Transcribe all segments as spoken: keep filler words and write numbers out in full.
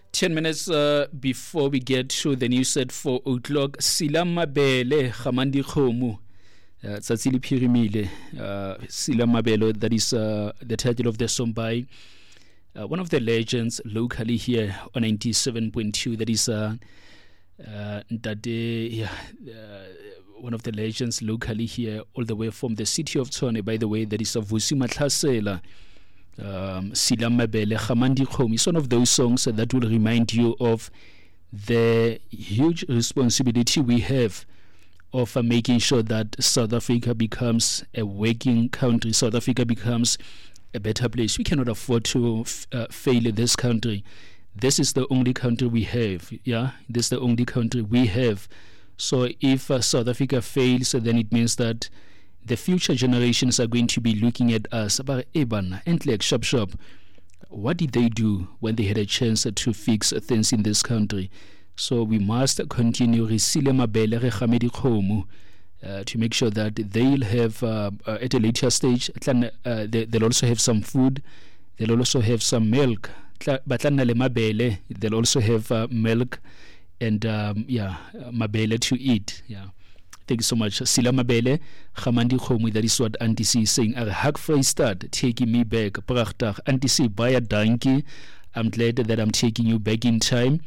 Ten minutes uh, before we get to the news at four o'clock, Sila Mabele, Khamandi Khomu, Tsatsili Pirimile, Sila Mabele, that is uh, the title of the song by uh, one of the legends locally here on ninety-seven point two, that is uh, uh, Ndade, yeah, uh, one of the legends locally here, all the way from the city of Tshwane, by the way, that is uh, Vusi Matlhasela. Um, Sila Mabele, Khamandi Khomu is one of those songs uh, that will remind you of the huge responsibility we have of uh, making sure that South Africa becomes a working country. South Africa becomes a better place. We cannot afford to f- uh, fail in this country. This is the only country we have. Yeah, this is the only country we have. So if uh, South Africa fails, then it means that the future generations are going to be looking at us. But Eban, Entlek, Shop Shop, what did they do when they had a chance to fix things in this country? So we must continue Resile Mabele Re Khamedi Khomu uh, to make sure that they'll have, uh, uh, at a later stage, uh, they, they'll also have some food, they'll also have some milk. But they'll also have uh, milk and, um, yeah, Mabele to eat. Yeah. Thank you so much. Sila Mabele, Khamandi Khomu, that is what Auntie C is saying. A hug for a start, taking me back. Prachtig. Auntie C, Baya Danki. I'm glad that I'm taking you back in time.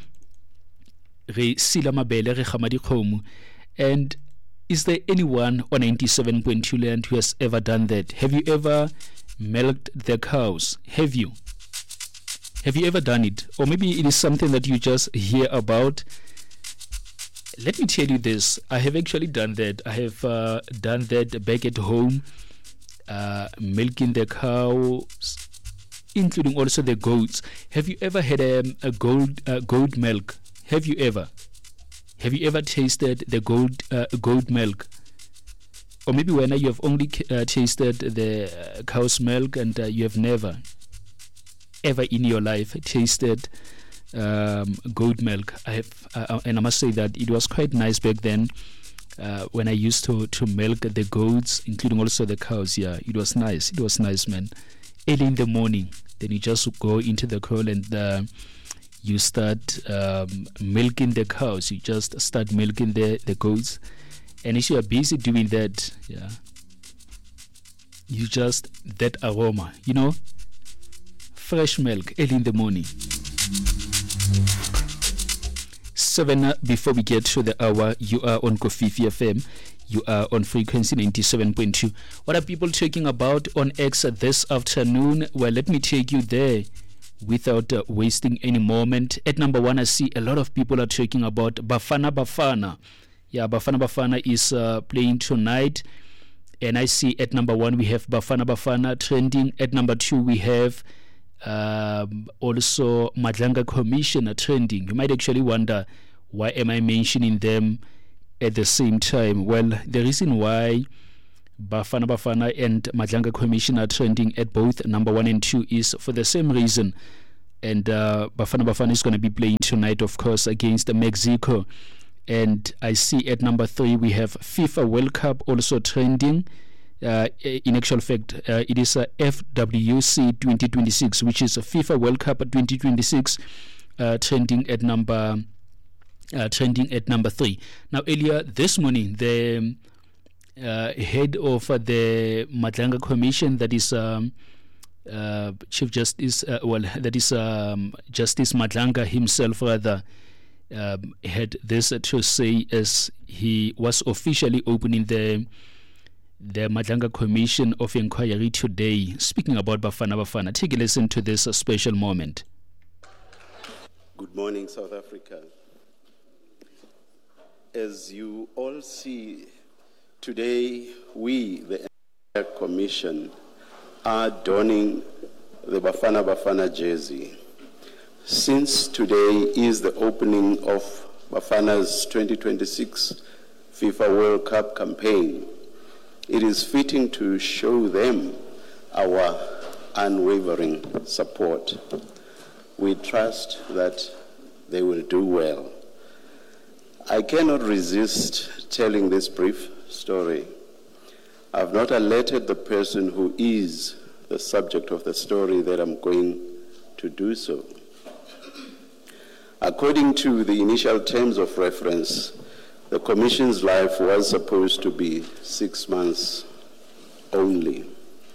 Re Sila Mabele, Re Khamandi Khomu. And is there anyone on ninety-seven point two land who has ever done that? Have you ever milked the cows? Have you? Have you ever done it? Or maybe it is something that you just hear about. Let me tell you this. I have actually done that. I have uh, done that back at home, uh, milking the cows, including also the goats. Have you ever had a, a goat, uh, goat milk? Have you ever? Have you ever tasted the goat, uh, goat milk? Or maybe when you have only uh, tasted the uh, cow's milk and uh, you have never, ever in your life tasted Um, goat milk. I have, uh, and I must say that it was quite nice back then uh, when I used to to milk the goats, including also the cows. Yeah, it was nice. It was nice, man. Early in the morning, then you just go into the cow and uh, you start um, milking the cows. You just start milking the the goats, and if you are busy doing that, yeah, you just that aroma, you know, fresh milk early in the morning. Seven before we get to the hour, you are on Kofifi F M. You are on frequency ninety-seven point two. What are people talking about on X this afternoon? Well, let me take you there without uh, wasting any moment. At number one, I see a lot of people are talking about Bafana Bafana. Yeah, Bafana Bafana is uh, playing tonight. And I see at number one, we have Bafana Bafana trending. At number two, we have Um, also Madlanga Commissioner trending. You might actually wonder, why am I mentioning them at the same time? Well, the reason why Bafana Bafana and Madlanga Commissioner are trending at both number one and two is for the same reason. And uh, Bafana Bafana is going to be playing tonight, of course, against Mexico. And I see at number three we have FIFA World Cup also trending. Uh, in actual fact, uh, it is a F W C twenty twenty-six, which is a FIFA World Cup twenty twenty-six, uh, trending at number uh, trending at number three. Now, earlier this morning, the uh, head of uh, the Madlanga Commission, that is um, uh, Chief Justice, uh, well, that is um, Justice Madlanga himself, rather, um, had this to say as he was officially opening the. The Madlanga Commission of Inquiry today, speaking about Bafana Bafana. Take a listen to this uh, special moment. Good morning, South Africa. As you all see, today we, the Inquiry Commission, are donning the Bafana Bafana jersey. Since today is the opening of Bafana's twenty twenty-six FIFA World Cup campaign, it is fitting to show them our unwavering support. We trust that they will do well. I cannot resist telling this brief story. I've not alerted the person who is the subject of the story that I'm going to do so. According to the initial terms of reference, the Commission's life was supposed to be six months only.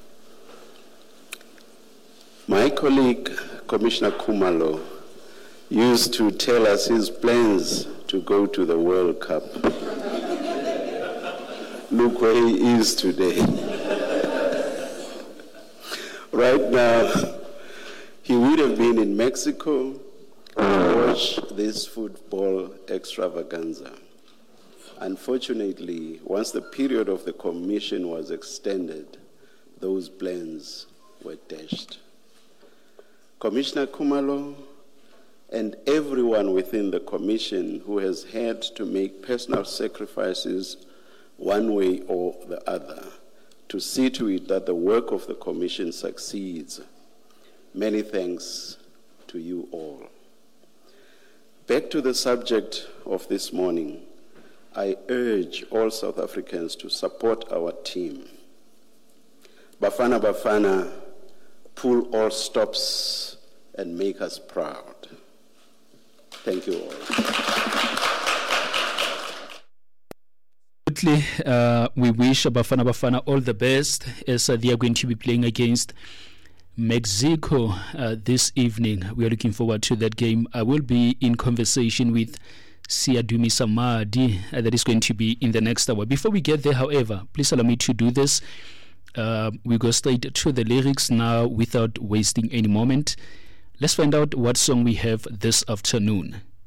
My colleague, Commissioner Khumalo, used to tell us his plans to go to the World Cup. Look where he is today. Right now, he would have been in Mexico to watch this football extravaganza. Unfortunately, once the period of the commission was extended, those plans were dashed. Commissioner Khumalo and everyone within the commission who has had to make personal sacrifices one way or the other to see to it that the work of the commission succeeds. Many thanks to you all. Back to the subject of this morning, I urge all South Africans to support our team. Bafana Bafana, pull all stops and make us proud. Thank you all. Uh, we wish Bafana Bafana all the best as uh, they are going to be playing against Mexico uh, this evening. We are looking forward to that game. I will be in conversation with Siadumi Samadi, uh, that is going to be in the next hour. Before we get there, however, please allow me to do this. Uh, we go straight to the lyrics now without wasting any moment. Let's find out what song we have this afternoon.